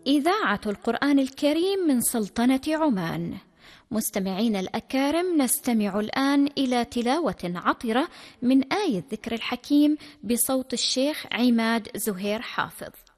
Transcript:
إذاعة القرآن الكريم من سلطنة عمان. مستمعين الأكارم، نستمع الآن إلى تلاوة عطرة من آية ذكر الحكيم بصوت الشيخ عماد زهير حافظ.